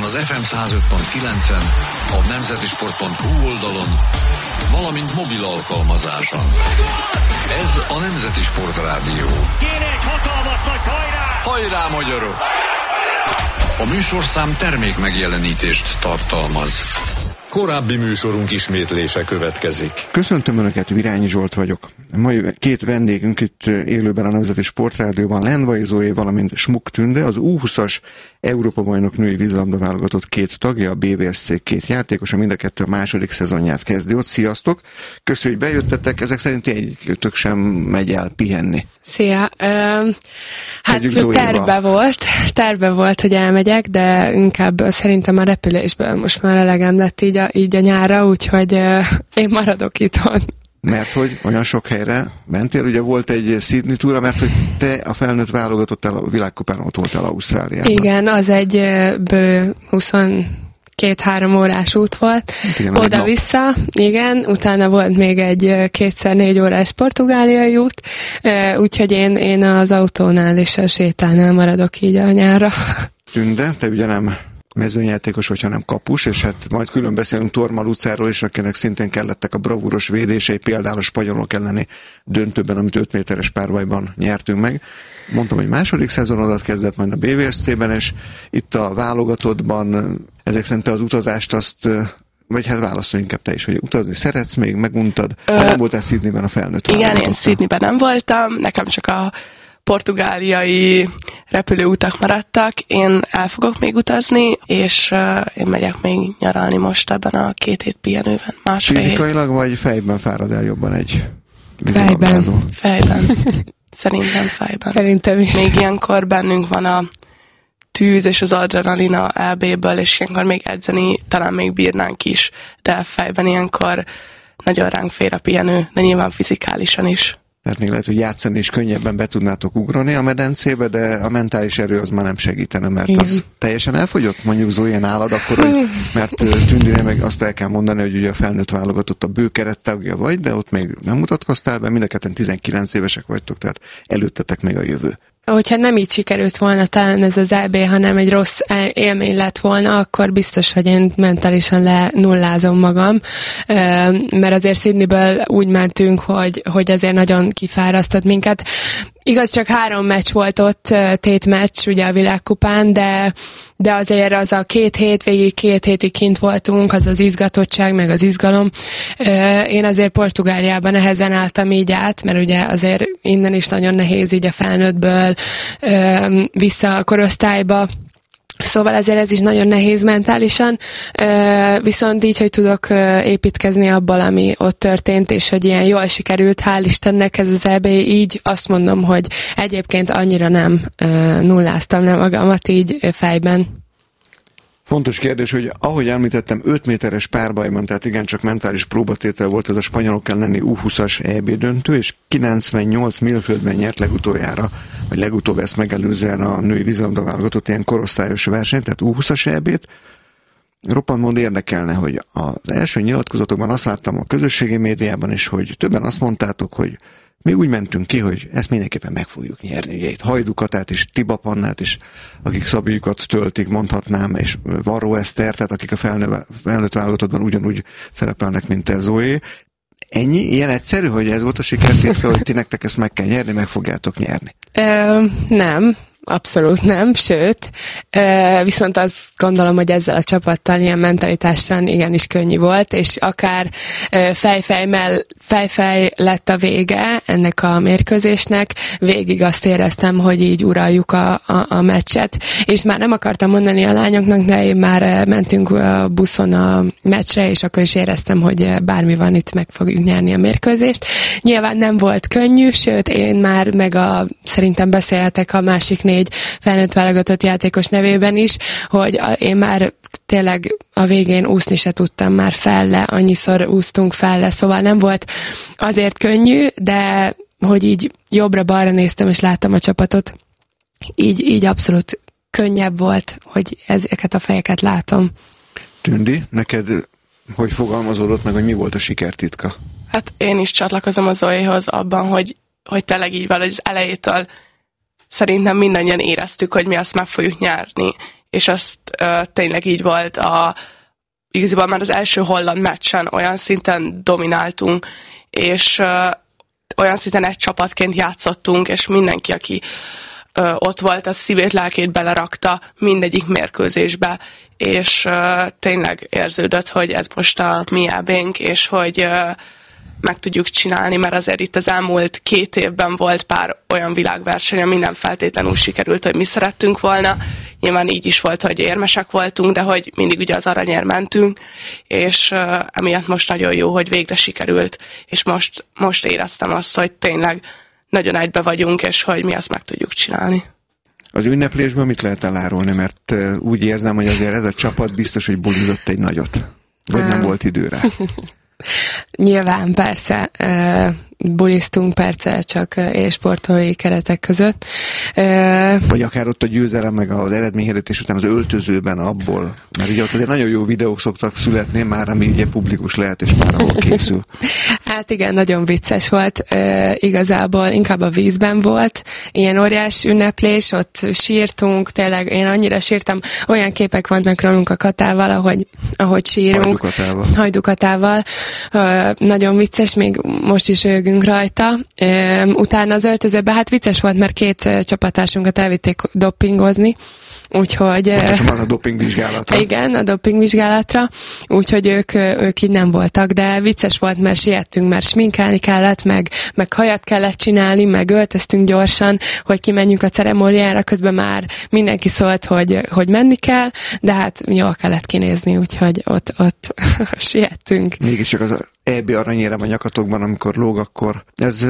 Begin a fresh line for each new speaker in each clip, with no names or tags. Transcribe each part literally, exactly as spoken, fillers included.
az ef em száz öt pont kilencen, a nemzetisport pont hu oldalon, valamint mobil alkalmazáson. Ez a Nemzeti Sport Rádió.
Kéne egy hatalmas nagy hajrá!
Hajrá, magyarok! A műsorszám termék megjelenítést tartalmaz. Korábbi műsorunk ismétlése következik.
Köszöntöm Önöket, Virányi Zsolt vagyok. Mai két vendégünk itt élőben a Nemzeti Sportrádióban, Lendvai Zoé, valamint Smuk Tünde, az U húszas Európa-bajnok női vízilabda válogatott két tagja, a bé vé es cé két játékosa, mind a kettő a második szezonját kezdi ott. Sziasztok! Köszönjük, hogy bejöttetek, ezek szerint egyikőtök sem megy el pihenni.
Szia! Uh, hát terve volt, terve volt, hogy elmegyek, de inkább szerintem a repülésből most már elegem lett így a, így a nyára, úgyhogy uh, én maradok itthon.
Mert hogy olyan sok helyre mentél, ugye volt egy Sydney túra, mert hogy te a felnőtt válogatottál a világkupán, ott voltál Ausztráliában.
Igen, az egy bő huszonkettő-három órás út volt, igen, oda-vissza, igen, utána volt még egy kétszer négy órás portugáliai út, úgyhogy én, én az autónál és a sétánál maradok így a nyárra.
Tünde, te ugye nem mezőnyjátékos vagy, hanem kapus, és hát majd külön beszélünk Torma Lucáról is, akinek szintén kellettek a bravúros védései, például a spanyolok elleni döntőben, amit öt méteres párbajban nyertünk meg. Mondtam, hogy második szezonodat kezdett majd a bé vé es cében, és itt a válogatottban ezek szerint te az utazást azt, vagy hát válaszolj inkább te is, hogy utazni szeretsz még, meguntad, Ö, nem voltál Sydneyben a felnőtt
Igen, én Sydneyben nem voltam, nekem csak a portugáliai repülőutak maradtak, én el fogok még utazni, és uh, én megyek még nyaralni most ebben a két hét pihenőben, másfél
Fizikailag hét. Vagy fejben fárad el jobban egy
vízilabdázó?
Fejben. Fejben. Szerintem fejben.
Szerintem is.
Még ilyenkor bennünk van a tűz és az adrenalina é béből, és ilyenkor még edzeni talán még bírnánk is, de fejben ilyenkor nagyon ránk fér a pihenő, de nyilván fizikálisan is.
Tehát még lehet, hogy játszani is könnyebben be tudnátok ugrani a medencébe, de a mentális erő az már nem segítene, mert igen. Az teljesen elfogyott, mondjuk Zoé nálad, akkor, hogy, mert Tündire meg azt el kell mondani, hogy ugye a felnőtt válogatott a bő kerettagja vagy, de ott még nem mutatkoztál be, mind a ketten tizenkilenc évesek vagytok, tehát előttetek még a jövő.
Hogyha nem így sikerült volna talán ez az é bé, hanem egy rossz élmény lett volna, akkor biztos, hogy én mentálisan lenullázom magam, mert azért Sydneyből úgy mentünk, hogy, hogy azért nagyon kifárasztott minket. Igaz, csak három meccs volt ott, tét meccs, ugye a világkupán, de, de azért az a két hét, végig két hétig kint voltunk, az az izgatottság, meg az izgalom. Én azért Portugáliában nehezen álltam így át, mert ugye azért innen is nagyon nehéz így a felnőttből vissza a korosztályba. Szóval ezért ez is nagyon nehéz mentálisan, viszont így, hogy tudok építkezni abból, ami ott történt, és hogy ilyen jól sikerült, hál' Istennek ez az é bé, így azt mondom, hogy egyébként annyira nem nulláztam le magamat így fejben.
Fontos kérdés, hogy ahogy említettem, öt méteres párbajban, tehát igencsak mentális próbatétel volt ez a spanyolok elleni U húszas é bé döntő, és kilencvennyolc Millfieldben nyert legutoljára, vagy legutóbb ezt megelőzően a női vízilabda válogatott ilyen korosztályos versenyt, tehát U húszas é bét. Roppant módon érdekelne, hogy az első nyilatkozatokban azt láttam a közösségi médiában is, hogy többen azt mondtátok, hogy mi úgy mentünk ki, hogy ezt mindenképpen meg fogjuk nyerni. Ugye itt Hajdukatát és Tibapannát is, akik szabjukat töltik, mondhatnám, és Varró Eszter, tehát akik a felnőtt válogatottban ugyanúgy szerepelnek, mint te, Zoé. Ennyi? Ilyen egyszerű, hogy ez volt a sikertétka, hogy ti nektek ezt meg kell nyerni, meg fogjátok nyerni?
Ö, nem. Abszolút nem, sőt, viszont azt gondolom, hogy ezzel a csapattal ilyen mentalitással igenis könnyű volt, és akár fejfej, mell, fejfej lett a vége ennek a mérkőzésnek, végig azt éreztem, hogy így uraljuk a, a, a meccset, és már nem akartam mondani a lányoknak, de én már mentünk a buszon a meccsre, és akkor is éreztem, hogy bármi van, itt meg fogjuk nyerni a mérkőzést. Nyilván nem volt könnyű, sőt, én már meg a, szerintem beszélhetek a másik négy felnőtt válogatott játékos nevében is, hogy én már tényleg a végén úszni se tudtam már felle, annyiszor úsztunk felle, szóval nem volt azért könnyű, de hogy így jobbra-balra néztem és láttam a csapatot, így, így abszolút könnyebb volt, hogy ezeket a fejeket látom.
Tündi, neked hogy fogalmazódott meg, hogy mi volt a sikertitka?
Hát én is csatlakozom a Zoéhoz abban, hogy, hogy tényleg így valahogy az elejétől szerintem mindannyian éreztük, hogy mi azt meg fogjuk nyerni. és azt uh, tényleg így volt a igazából már az első holland meccsen olyan szinten domináltunk, és uh, olyan szinten egy csapatként játszottunk, és mindenki, aki uh, ott volt, az szívét, lelkét belerakta mindegyik mérkőzésbe, és uh, tényleg érződött, hogy ez most a mi ebénk, és hogy uh, meg tudjuk csinálni, mert azért itt az elmúlt két évben volt pár olyan világverseny, ami nem feltétlenül sikerült, hogy mi szerettünk volna. Nyilván így is volt, hogy érmesek voltunk, de hogy mindig ugye az aranyért mentünk, és uh, emiatt most nagyon jó, hogy végre sikerült, és most, most éreztem azt, hogy tényleg nagyon egybe vagyunk, és hogy mi azt meg tudjuk csinálni.
Az ünneplésből mit lehet elárulni, mert uh, úgy érzem, hogy azért ez a csapat biztos, hogy bulizott egy nagyot, vagy nem volt idő rá.
Nyilván, persze, uh, buliztunk persze csak uh, élsportolói keretek között. Uh,
Vagy akár ott a győzelem, meg az eredményhirdetés után az öltözőben abból, mert ugye ott azért nagyon jó videók szoktak születni, már ami ugye publikus lehet, és már ahol készül.
Hát igen, nagyon vicces volt. Uh, igazából inkább a vízben volt. Ilyen óriás ünneplés, ott sírtunk, tényleg én annyira sírtam, olyan képek vannak rólunk a Katával, ahogy, ahogy sírunk.
Hajdukatával.
Hajdukatával. Uh, nagyon vicces, még most is rögünk rajta. Uh, utána az öltözőben, hát vicces volt, mert két uh, csapattársunkat elvitték dopingozni, úgyhogy...
Pontosan a dopingvizsgálatra.
Igen, a dopingvizsgálatra, úgyhogy ők, ők így nem voltak, de vicces volt, mert siettünk, mert sminkelni kellett, meg, meg hajat kellett csinálni, meg öltöztünk gyorsan, hogy kimenjünk a ceremóniára, közben már mindenki szólt, hogy, hogy menni kell, de hát jól kellett kinézni, úgyhogy ott, ott siettünk.
Mégiscsak az é bé aranyérem a nyakatokban, amikor lóg, akkor ez...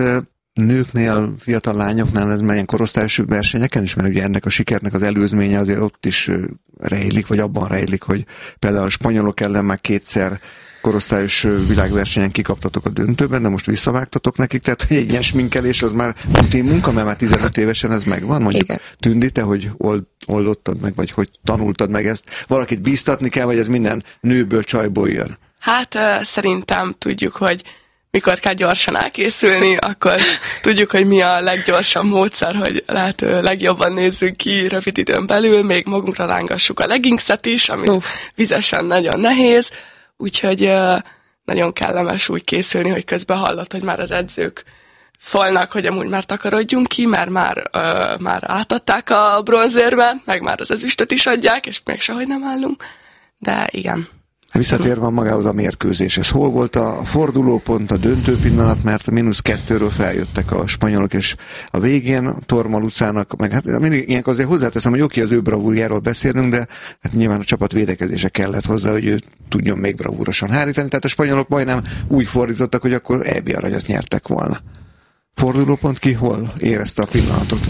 nőknél, fiatal lányoknál ez már ilyen korosztályos versenyeken is, mert ugye ennek a sikernek az előzménye azért ott is rejlik, vagy abban rejlik, hogy például a spanyolok ellen már kétszer korosztályos világversenyen kikaptatok a döntőben, de most visszavágtatok nekik, tehát hogy egy ilyen sminkelés az már rutin munka, mert már tizenöt évesen ez megvan, mondjuk. Igen. Tündi, te hogy old, oldottad meg, vagy hogy tanultad meg ezt? Valakit bíztatni kell, vagy ez minden nőből, csajból jön?
Hát uh, szerintem tudjuk, hogy mikor kell gyorsan elkészülni, akkor tudjuk, hogy mi a leggyorsabb módszer, hogy lehető legjobban nézzünk ki rövid időn belül, még magunkra rángassuk a leggingset is, amit uh. vizesen nagyon nehéz, úgyhogy uh, nagyon kellemes úgy készülni, hogy közben hallott, hogy már az edzők szólnak, hogy amúgy már takarodjunk ki, mert már, uh, már átadták a bronzérben, meg már az ezüstöt is adják, és még sehogy nem állunk, de igen.
Visszatérve magához a mérkőzéshez. Hol volt a fordulópont, a döntő pillanat, mert a mínusz kettőről feljöttek a spanyolok, és a végén Torma Lucának, meg hát mindig ilyenkor azért hozzáteszem, hogy oké, az ő bravúrjáról beszélünk, de hát nyilván a csapat védekezése kellett hozzá, hogy ő tudjon még bravúrosan hárítani, tehát a spanyolok majdnem úgy fordítottak, hogy akkor é bé aranyat nyertek volna. Fordulópont ki hol érezte a pillanatot?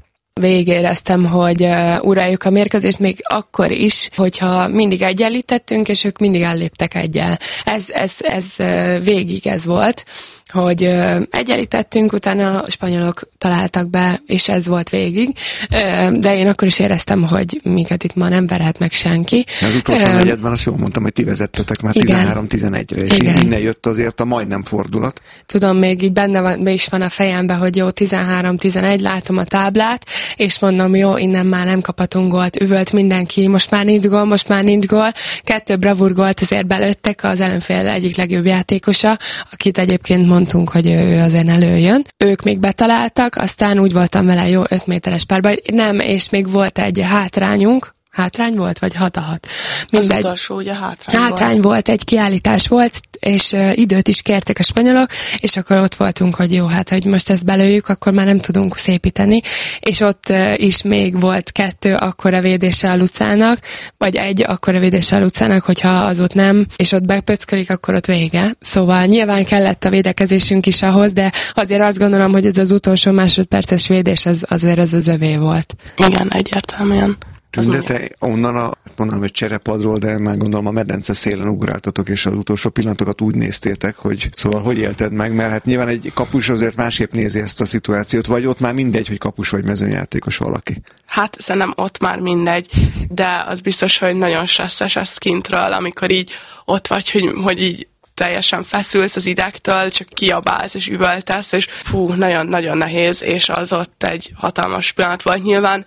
Végéreztem, hogy uh, uraljuk a mérkőzést még akkor is, hogyha mindig egyenlítettünk, és ők mindig elléptek egyel. Ez, ez, ez uh, végig ez volt, hogy uh, egyenlítettünk, utána a spanyolok találtak be, és ez volt végig. Uh, de én akkor is éreztem, hogy minket itt ma nem verhet meg senki.
Az utolsó uh, negyedben azt jól mondtam, hogy ti vezettetek már tizenhárom tizenegyre, és igen. Innen jött azért a majdnem fordulat.
Tudom, még így benne van, be is van a fejemben, hogy jó, tizenhárom tizenegy, látom a táblát, és mondom, jó, innen már nem kaphatunk gólt, üvölt mindenki, most már nincs gól, most már nincs gól. Kettő bravúr gólt azért belőttek, az ellenfél egyik legjobb játékosa, akit egyébként mondtunk, hogy ő azért előjön. Ők még betaláltak, aztán úgy voltam vele, jó, öt méteres párbaj, nem, és még volt egy hátrányunk, Hátrány volt, vagy hat a hat?
Mindegy. Az utolsó ugye hátrány,
hátrány volt. volt. Egy kiállítás volt, és uh, időt is kértek a spanyolok, és akkor ott voltunk, hogy jó, hát hogy most ezt belőjük, akkor már nem tudunk szépíteni, és ott uh, is még volt kettő akkora védése a Lucának, vagy egy akkora védése a Lucának, hogyha az ott nem, és ott bepöckölik, akkor ott vége. Szóval nyilván kellett a védekezésünk is ahhoz, de azért azt gondolom, hogy ez az utolsó másodperces védés, az, azért az az övé volt.
Igen, egyértelműen.
De te onnan a, mondanám, hogy cserepadról, de már gondolom a medence szélen ugráltatok, és az utolsó pillanatokat úgy néztétek, hogy szóval hogy élted meg, mert hát nyilván egy kapus azért másképp nézi ezt a szituációt, vagy ott már mindegy, hogy kapus vagy mezőnyjátékos valaki.
Hát szerintem ott már mindegy, de az biztos, hogy nagyon stresszes ez kintről, amikor így ott vagy, hogy, hogy így teljesen feszülsz az idegtől, csak kiabálsz és üvöltesz, és fú, nagyon-nagyon nehéz, és az ott egy hatalmas pillanat volt nyilván.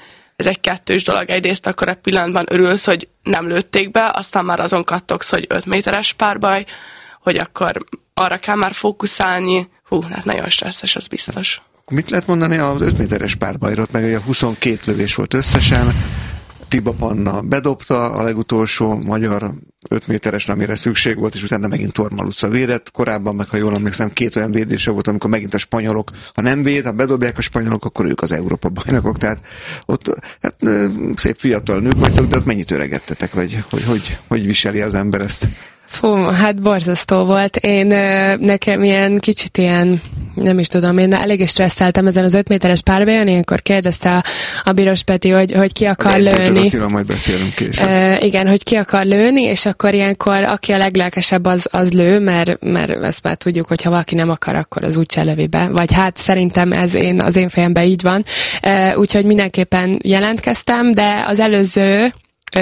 ez egy kettős dolog. Egyrészt akkor egy pillanatban örülsz, hogy nem lőtték be, aztán már azon kattogsz, hogy öt méteres párbaj, hogy akkor arra kell már fókuszálni. Hú, hát nagyon stresszes, az biztos.
Mit lehet mondani az öt méteres párbajról, meg ugye huszonkét lövés volt összesen, Tiba Panna bedobta a legutolsó magyar öt méteres, amire szükség volt, és utána megint Tormaluca védett. Korábban meg, ha jól emlékszem, két olyan védése volt, amikor megint a spanyolok, ha nem véd, ha bedobják a spanyolok, akkor ők az Európa bajnokok. Tehát ott hát, szép fiatal nők vagytok, de ott mennyit öregedtetek, vagy hogy, hogy, hogy viseli az ember ezt?
Fú, hát borzasztó volt. Én nekem ilyen kicsit ilyen, nem is tudom, én elég stresszeltem ezen az öt méteres párbajon, ilyenkor kérdezte a, a Bíros Peti, hogy, hogy ki akar az lőni.
Akiről majd beszélünk később.
E, igen, hogy ki akar lőni, és akkor ilyenkor aki a leglelkesebb, az, az lő, mert, mert ezt már tudjuk, hogy ha valaki nem akar, akkor az úgyse lövi be. Vagy hát szerintem ez én, az én fejemben így van. E, úgyhogy mindenképpen jelentkeztem, de az előző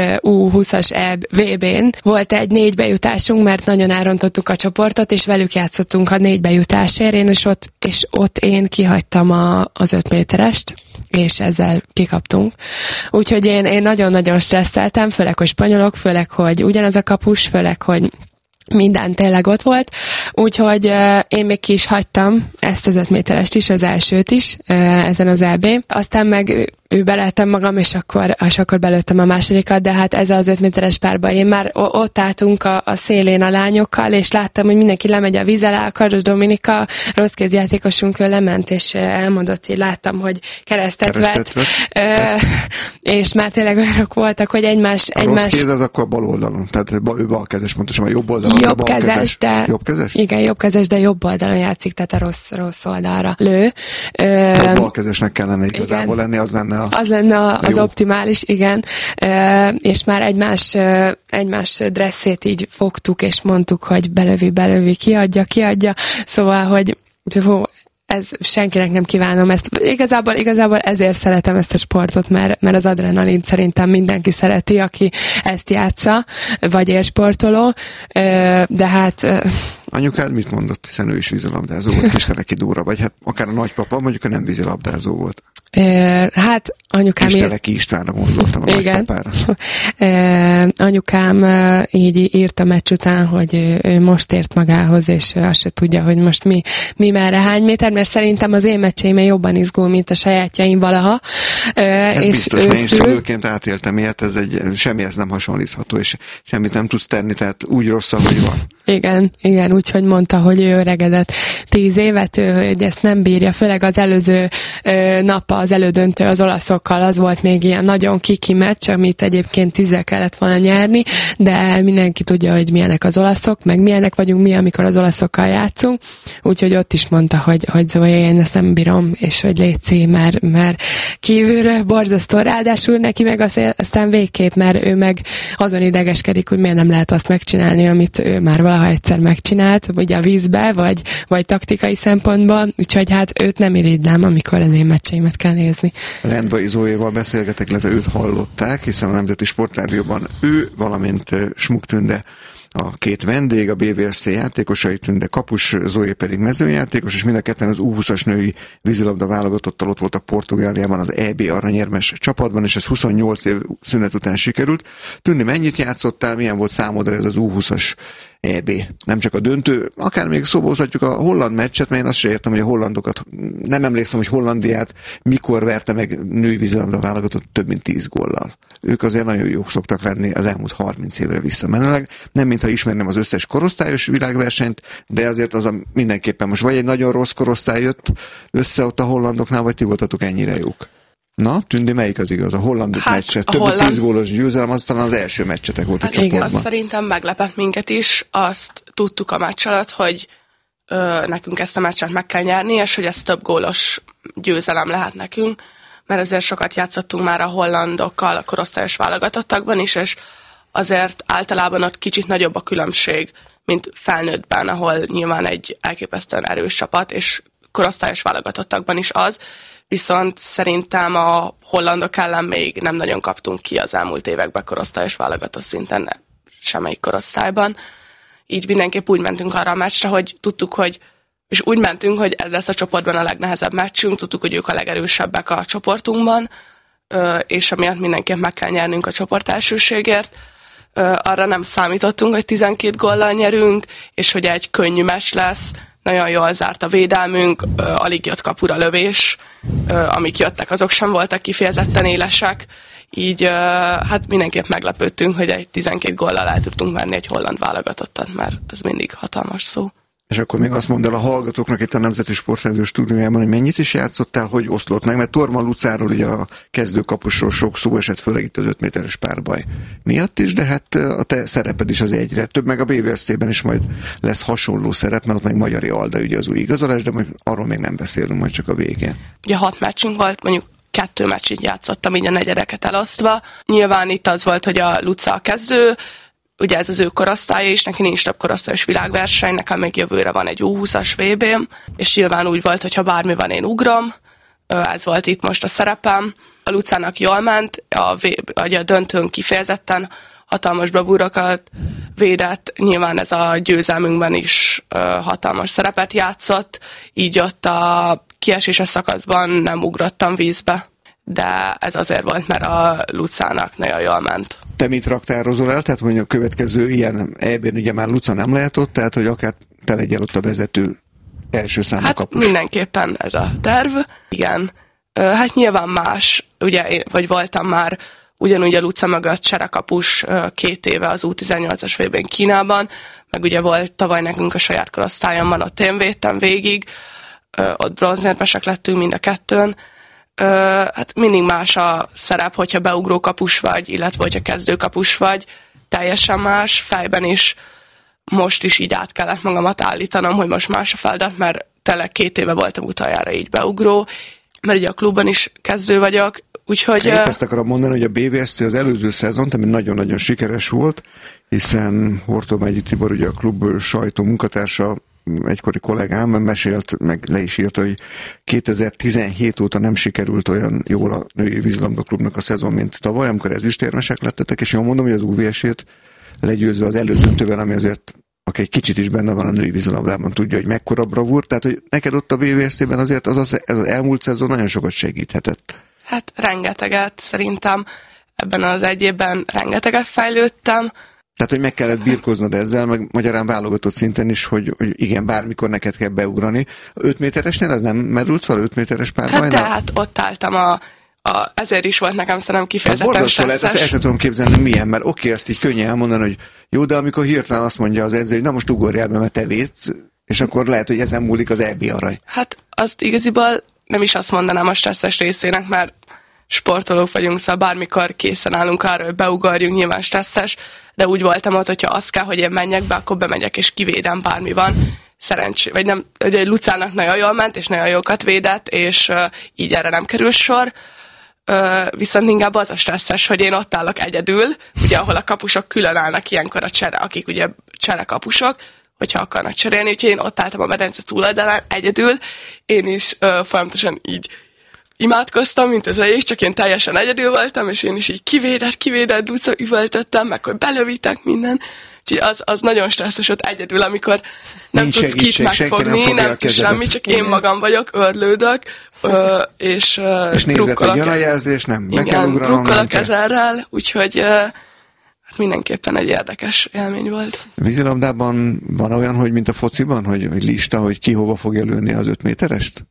U húszas vé bén volt egy négy bejutásunk, mert nagyon elrontottuk a csoportot, és velük játszottunk a négy bejutásért, én és ott, és ott én kihagytam a, az öt méterest, és ezzel kikaptunk. Úgyhogy én, én nagyon-nagyon stresszeltem, főleg, hogy spanyolok, főleg, hogy ugyanaz a kapus, főleg, hogy minden tényleg ott volt, úgyhogy uh, én még ki is hagytam ezt az öt méterest is, az elsőt is, uh, ezen az é bén. Aztán meg ő beleltem magam, és akkor, és akkor belőttem a másodikat, de hát ez az öt méteres párban én már ott álltunk a, a szélén a lányokkal, és láttam, hogy mindenki lemegy a víz alá, a Kardos Dominika, rossz kézjátékosunk, ő lement, és elmondott, így láttam, hogy keresztet, keresztet vett, vett. És már tényleg olyanok voltak, hogy egymás...
A
egymás...
rossz kéz az akkor bal oldalon, tehát ő balkezes, pontosan a jobb oldalon.
Jobb kezes, de...
Jobb kezes?
Igen, jobb kezes, de jobb oldalon játszik, tehát a rossz, rossz oldalra lő.
Tehát balkezesnek kellene igazából lenni, az lenne a...
Az lenne az jó. Optimális, igen. E, és már egymás, egymás dresszét így fogtuk, és mondtuk, hogy belövi, belövi, kiadja, kiadja. Szóval, hogy hú, ez senkinek nem kívánom ezt. Igazából, igazából ezért szeretem ezt a sportot, mert, mert az adrenalin szerintem mindenki szereti, aki ezt játsza, vagy élsportoló, de hát...
Anyukád mit mondott, hiszen ő is vízilabdázó volt, Kisteleki Dóra, vagy hát akár a nagypapa, mondjuk, hogy nem vízilabdázó volt.
Uh, hát anyukám...
Kisteleki Istvánra gondoltam, a
igen.
nagypapára.
Uh, anyukám uh, így írt a meccs után, hogy ő, ő most ért magához, és ő azt se tudja, hogy most mi, mi merre, hány méter, mert szerintem az én meccseimben jobban izgul, mint a sajátjaim valaha. Uh,
ez
és
biztos, mert én
szül...
szülőként átéltem ilyet, ez egy, semmihez nem hasonlítható, és semmit nem tudsz tenni, tehát úgy rossz, ahogy van.
Igen, igen, úgyhogy mondta, hogy ő öregedett tíz évet, ő, hogy ezt nem bírja, főleg az előző ö, nap, az elődöntő az olaszokkal, az volt még ilyen nagyon kiki meccs, amit egyébként tízzel kellett volna nyerni, de mindenki tudja, hogy milyenek az olaszok, meg milyenek vagyunk mi, amikor az olaszokkal játszunk, úgyhogy ott is mondta, hogy, hogy Zoe, én ezt nem bírom, és hogy létszi, mert, mert kívülről borzasztó, ráadásul neki meg aztán végképp, mert ő meg azon idegeskedik, hogy miért nem lehet azt megcsinálni, amit ő már valaha egyszer megcsinált, ugye a vízbe, vagy, vagy taktikai szempontból, úgyhogy hát őt nem irigylem, amikor az én meccseimet kell nézni.
Lendvai Zoéval beszélgetek, illetve őt hallották, hiszen a Nemzeti Sportrádióban ő, valamint Smuk Tünde a két vendég, a bé vé es cé játékosai, Tünde kapus, Zoé pedig mezőjátékos, és mind a ketten az U húszas női vízilabda válogatottal ott voltak Portugáliában az é bé aranyérmes csapatban, és ez huszonnyolc év szünet után sikerült. Tünde, mennyit játszottál, milyen volt számodra ez az U húszas é bé? Nem csak a döntő, akár még szóba hozhatjuk a holland meccset, mert én azt sem értem, hogy a hollandokat, nem emlékszem, hogy Hollandiát mikor verte meg női vízilabda válogatott több mint tíz góllal. Ők azért nagyon jók szoktak lenni az elmúlt harminc évre visszamenőleg. Nem mintha ismerném az összes korosztályos világversenyt, de azért az a mindenképpen most vagy egy nagyon rossz korosztály jött össze ott a hollandoknál, vagy ti voltatok ennyire jók? Na, Tündi, melyik az igaz? A holland hát, meccset. Több holland... tíz gólos győzelem, az talán az első meccsetek volt hát a csoportban.
Igen, azt szerintem meglepett minket is. Azt tudtuk a meccs alatt, hogy ö, nekünk ezt a meccset meg kell nyerni, és hogy ez több gólos győzelem lehet nekünk, mert azért sokat játszottunk már a hollandokkal a korosztályos válogatottakban is, és azért általában ott kicsit nagyobb a különbség, mint felnőttben, ahol nyilván egy elképesztően erős csapat, és korosztályos válogatottakban is az, viszont szerintem a hollandok ellen még nem nagyon kaptunk ki az elmúlt években korosztályos válogató szinten, semmelyik korosztályban. Így mindenképp úgy mentünk arra a meccsre, hogy tudtuk, hogy és úgy mentünk, hogy ez lesz a csoportban a legnehezebb meccsünk, tudtuk, hogy ők a legerősebbek a csoportunkban, és amiatt mindenképp meg kell nyernünk a csoport elsőségért. Arra nem számítottunk, hogy tizenkét góllal nyerünk, és hogy egy könnyű meccs lesz. Nagyon jól zárt a védelmünk, alig jött kapura lövés, amik jöttek, azok sem voltak kifejezetten élesek. Így hát mindenképp meglepődtünk, hogy egy tizenkét góllal el tudtunk menni egy holland válogatottat, mert ez mindig hatalmas szó.
És akkor még azt mondd el a hallgatóknak itt a Nemzeti Sportrádió stúdiójában, hogy mennyit is játszottál, hogy oszlott meg, mert Torma Lucáról ugye a kezdőkapusról sok szó esett, főleg itt az öt méteres párbaj miatt is, de hát a te szereped is az egyre több, meg a bé vé es té-ben is majd lesz hasonló szerep, mert ott meg Magyari Alda ugye az új igazolás, de arról még nem beszélünk, majd csak a végén.
Ugye hat meccsünk volt, mondjuk kettő meccsit játszottam, így a negyedeket elosztva. Nyilván itt az volt, hogy a Luca a kezdő, ugye ez az ő korosztálya is, neki nincs több korosztályos világverseny, nekem még jövőre van egy U húszas vé bém, és nyilván úgy volt, hogy ha bármi van, én ugrom. Ez volt itt most a szerepem. A Lucának jól ment, a, v- a döntőn kifejezetten hatalmas bravúrokat védett, nyilván ez a győzelmünkben is hatalmas szerepet játszott, így ott a kieséses szakaszban nem ugrottam vízbe, de ez azért volt, mert a Lucának nagyon jól ment.
Te mit raktározol el? Tehát mondjuk a következő ilyen é bén ugye már Luca nem lehet ott, tehát hogy akár te legyél ott a vezető első számú
hát
kapus.
Mindenképpen ez a terv. Igen. Hát nyilván más, ugye, én, vagy voltam már ugyanúgy a Luca mögött cserekapus két éve az U tizennyolcas vé bén Kínában, meg ugye volt tavaly nekünk a saját korosztályomban, ott én védtem végig, ott bronzérmesek lettünk mind a kettőn. Hát mindig más a szerep, hogyha beugró kapus vagy, illetve hogyha kezdő kapus vagy, teljesen más, fejben is most is így át kellett magamat állítanom, hogy most más a feladat, mert tényleg két éve voltam utoljára így beugró, mert ugye a klubban is kezdő vagyok, úgyhogy...
Épp ezt akarom mondani, hogy a bé vé es té az előző szezont, ami nagyon-nagyon sikeres volt, hiszen Hortobágyi Tibor, ugye a klub sajtó munkatársa, egykori kollégám mesélt, meg le is írta, hogy kétezer-tizenhét óta nem sikerült olyan jól a női vízilabda klubnak a szezon, mint tavaly, amikor ezüstérmesek lettetek, és jól mondom, hogy az u vé es-ét legyőzve az elődöntővel, ami azért, aki egy kicsit is benne van a női vízilabdában, tudja, hogy mekkora bravúr, tehát hogy neked ott a bé vé es té-ben azért az, az, ez az elmúlt szezon nagyon sokat segíthetett.
Hát rengeteget, szerintem ebben az egy évben rengeteget fejlődtem.
Tehát, hogy meg kellett birkóznod ezzel, meg magyarán válogatott szinten is, hogy, hogy igen, bármikor neked kell beugrani. öt méteresnél az nem merült fel, öt méteres párbajnál?
Hát tehát ott álltam a, a, ezért is volt nekem szerintem kifejezetten
stresszes. Lehet, ezt el sem tudom képzelni, milyen, mert oké, ezt így könnyen elmondani, hogy jó, de amikor hirtelen azt mondja az edző, hogy na most ugorjál be, mert te védsz, és akkor lehet, hogy ezen múlik az é bé arany.
Hát azt igaziból nem is azt mondanám a stresszes részének, mert sportolók vagyunk, szóval bármikor készen állunk arra, hogy beugorjunk, nyilván stresszes, de úgy voltam ott, hogyha az kell, hogy én menjek be, akkor bemegyek és kivédem, bármi van. Szerencsé, vagy nem, ugye Lucának nagyon jól ment, és nagyon jókat védett, és uh, így erre nem kerül sor. Uh, viszont inkább az a stresszes, hogy én ott állok egyedül, ugye ahol a kapusok külön állnak ilyenkor a csere, akik ugye cserekapusok, hogyha akarnak cserélni, úgyhogy én ott álltam a medence túloldalán egyedül, én is uh, folyamatosan így imádkoztam, mint az egyik, csak én teljesen egyedül voltam, és én is így kivédett, kivédett, Luca üvöltöttem, meg hogy belövítek minden. Úgyhogy az, az nagyon stresszes ott egyedül, amikor nem
nincs
tudsz kit megfogni, nem, nem tudsz semmi, csak én magam vagyok, örlődök, ö, és, ö,
és nézett, hogy jön a jelzés, nem, be kell ugranom,
drukkolok ezerrel, úgyhogy ö, hát mindenképpen egy érdekes élmény volt.
A vízilabdában van olyan, hogy mint a fociban, hogy, hogy lista, hogy ki hova fogja lőni az öt méterest?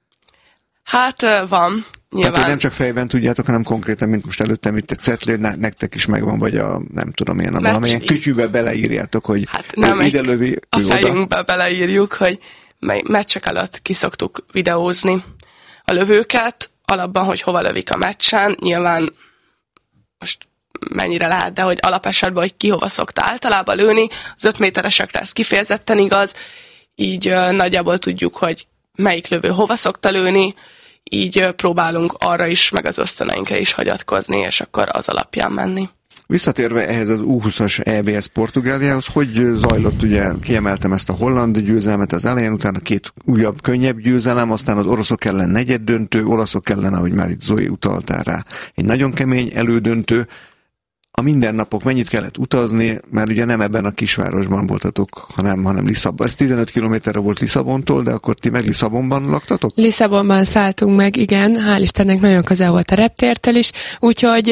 Hát van, nyilván.
Hát, nem csak fejben tudjátok, hanem konkrétan, mint most előttem itt egy szetléd, nektek is megvan, vagy a nem tudom én, a valamilyen kütyűbe beleírjátok, hogy
hát nem
ide lövi,
a fejünkbe beleírjuk, hogy meccsek alatt ki szoktuk videózni a lövőket, alapban, hogy hova lövik a meccsen, nyilván most mennyire lehet, de hogy alapesetben, hogy ki hova szokta általában lőni, az öt méteresekre ez kifejezetten igaz, így uh, nagyjából tudjuk, hogy melyik lövő hova szokta lőni, így próbálunk arra is, meg az ösztöneinkre is hagyatkozni, és akkor az alapján menni.
Visszatérve ehhez az U húszas é bé es Portugáliához, hogy zajlott, ugye kiemeltem ezt a holland győzelmet az elején, utána két újabb, könnyebb győzelem, aztán az oroszok ellen negyeddöntő, olaszok ellen, ahogy már itt Zoe utaltál rá, egy nagyon kemény elődöntő. a mindennapok, mennyit kellett utazni, mert ugye nem ebben a kisvárosban voltatok, hanem, hanem Lisszabon. Ez tizenöt kilométerre volt Lisszabontól, de akkor ti meg Lisszabonban laktatok?
Lisszabonban szálltunk meg, igen, hál' Istennek nagyon közel volt a reptértől is, úgyhogy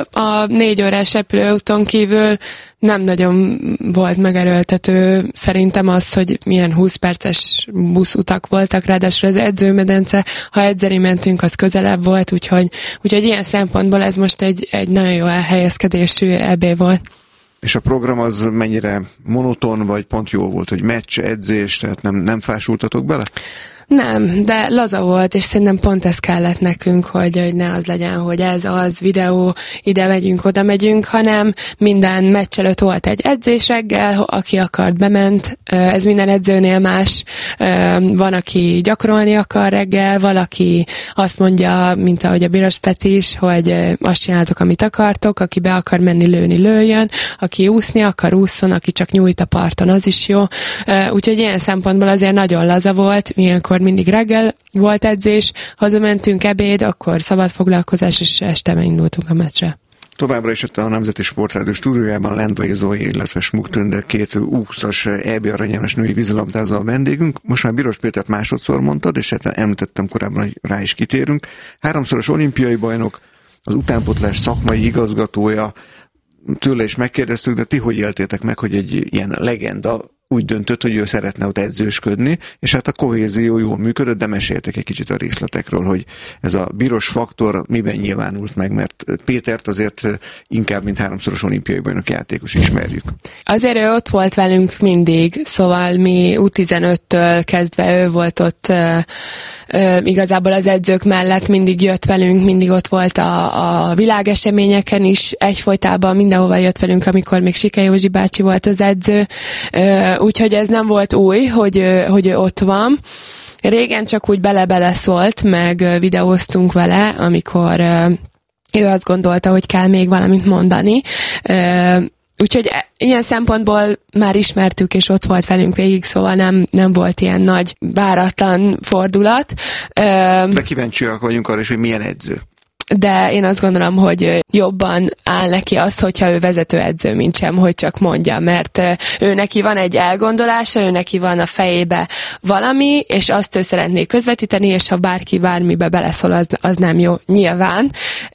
a négy órás repülőúton kívül nem nagyon volt megerőltető szerintem az, hogy milyen húsz perces buszutak voltak, ráadásul az edzőmedence, ha edzeni mentünk, az közelebb volt, úgyhogy, úgyhogy ilyen szempontból ez most egy, egy nagyon jó elhelyezkedésű é bé volt.
És a program az mennyire monoton, vagy pont jó volt, hogy meccs, edzés, tehát nem, nem fásultatok bele?
Nem, de laza volt, és szerintem pont ez kellett nekünk, hogy, hogy ne az legyen, hogy ez az videó, ide megyünk, oda megyünk, hanem minden meccs előtt volt egy edzés reggel, aki akart, bement, ez minden edzőnél más, van, aki gyakorolni akar reggel, valaki azt mondja, mint ahogy a Biros Peti is, hogy azt csináltok, amit akartok, aki be akar menni lőni, lőjön, aki úszni akar, ússzon, aki csak nyújt a parton, az is jó. Úgyhogy ilyen szempontból azért nagyon laza volt, ilyenkor mindig reggel volt edzés, hazamentünk ebéd, akkor szabad foglalkozás, és este megindultunk a meccsre.
Továbbra is itt a Nemzeti Sportrádió stúdiójában Lendvai Zói, illetve Smuk Tünde, két U húszas é bé aranyérmes női vízilabdázó a vendégünk. Most már Biros Pétert másodszor mondtad, és hát említettem korábban, hogy rá is kitérünk. Háromszoros olimpiai bajnok, az utánpótlás szakmai igazgatója, tőle is megkérdeztük, de ti hogy éltétek meg, hogy egy ilyen legenda úgy döntött, hogy ő szeretne ott edzősködni, és hát a kohézió jól működött, de meséltek egy kicsit a részletekről, hogy ez a Biros faktor miben nyilvánult meg, mert Pétert azért inkább, mint háromszoros olimpiai bajnok játékos ismerjük.
Azért ő ott volt velünk mindig, szóval mi U tizenöttől kezdve ő volt ott ö, ö, igazából az edzők mellett mindig jött velünk, mindig ott volt a, a világeseményeken is, egyfolytában mindenhova jött velünk, amikor még Sikely Józsi bácsi volt az edző, ö, úgyhogy ez nem volt új, hogy, hogy ő ott van. Régen csak úgy bele-bele szólt, meg videóztunk vele, amikor ő azt gondolta, hogy kell még valamit mondani. Úgyhogy ilyen szempontból már ismertük, és ott volt velünk végig, szóval nem, nem volt ilyen nagy váratlan fordulat.
De kíváncsiak vagyunk arra is, hogy milyen edző.
De én azt gondolom, hogy jobban áll neki az, hogyha ő vezetőedző, mint sem, hogy csak mondja, mert ő neki van egy elgondolása, ő neki van a fejébe valami, és azt ő szeretné közvetíteni, és ha bárki bármibe beleszól, az, az nem jó, nyilván.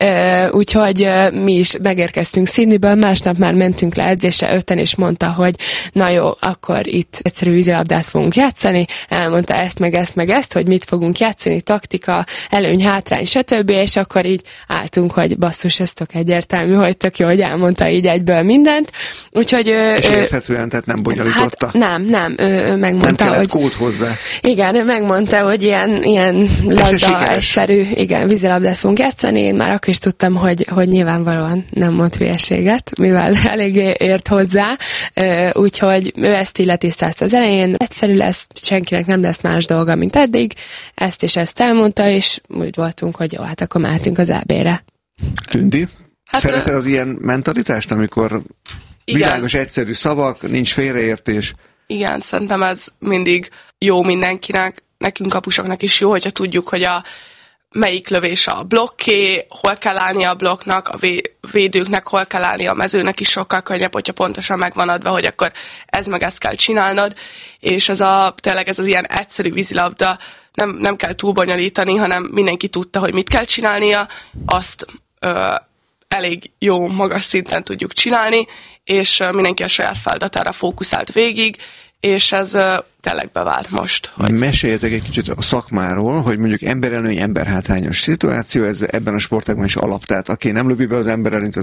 Úgyhogy mi is megérkeztünk Sydneyből, másnap már mentünk le edzésre öten, és mondta, hogy na jó, akkor itt egyszerű vízilabdát fogunk játszani, elmondta ezt, meg ezt, meg ezt, hogy mit fogunk játszani, taktika, előny, hátrány, stb., és akkor így álltunk, hogy basszus, ez tök egyértelmű, hogy tök jó, hogy elmondta így egyből mindent. Úgyhogy
és érthetően, tehát nem bonyolította?
Hát nem, nem, ő, ő megmondta,
nem kellett
hogy...
kód hozzá.
Igen, ő megmondta, hogy ilyen, ilyen laza, egyszerű, igen, vízilabdát fogunk játszani, én már akkor is tudtam, hogy, hogy nyilvánvalóan nem mond hülyeséget, mivel eléggé ért hozzá, úgyhogy ő ezt így letisztázta az elején, egyszerű lesz, senkinek nem lesz más dolga, mint eddig, ezt és ezt elmondta, és úgy voltunk, hogy jó, hát akkor mehetünk az é bé-re.
Tündi? Hát szereted az ilyen mentalitást, amikor
igen.
Világos, egyszerű szavak, nincs félreértés? Igen,
szerintem ez mindig jó mindenkinek, nekünk kapusoknak is jó, hogyha tudjuk, hogy a melyik lövés a blokké, hol kell állni a blokknak, a vé- védőknek hol kell állni, a mezőnek is sokkal könnyebb, hogyha pontosan megvan adva, hogy akkor ez meg ezt kell csinálnod, és ez a, tényleg ez az ilyen egyszerű vízilabda, nem, nem kell túl bonyolítani, hanem mindenki tudta, hogy mit kell csinálnia, azt ö, elég jó, magas szinten tudjuk csinálni, és ö, mindenki a saját feladatára fókuszált végig, és ez uh, tényleg bevált most.
Hogy... Meséljetek egy kicsit a szakmáról, hogy mondjuk emberelőny, emberhátrányos szituáció, ez ebben a sportágban is alap, tehát aki nem lövi be az emberelőnyt,